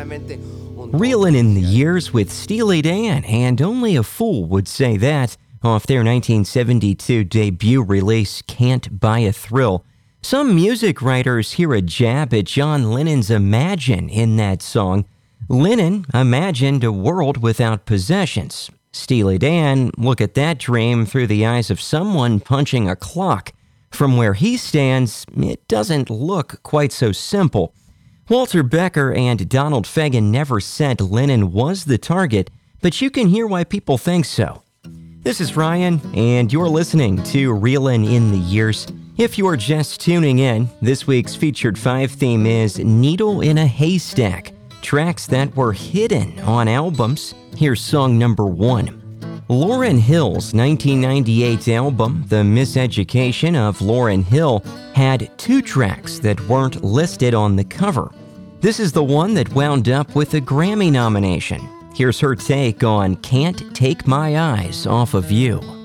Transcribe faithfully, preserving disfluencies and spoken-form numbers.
Reelin' in the Years with Steely Dan, and only a fool would say that, off their nineteen seventy-two debut release, Can't Buy a Thrill. Some music writers hear a jab at John Lennon's Imagine in that song. Lennon imagined a world without possessions. Steely Dan look at that dream through the eyes of someone punching a clock. From where he stands, it doesn't look quite so simple. Walter Becker and Donald Fagen never said Lennon was the target, but you can hear why people think so. This is Ryan, and you're listening to Reelin' in the Years. If you're just tuning in, this week's featured five theme is Needle in a Haystack, tracks that were hidden on albums. Here's song number one. Lauryn Hill's nineteen ninety-eight album, The Miseducation of Lauryn Hill, had two tracks that weren't listed on the cover. This is the one that wound up with a Grammy nomination. Here's her take on Can't Take My Eyes Off of You.